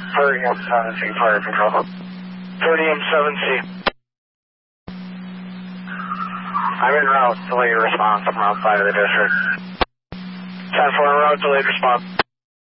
Per diem 7C, fire control. Per diem 7C. I'm en route, delayed response. I'm outside of the district. 10-4 en route, delayed response.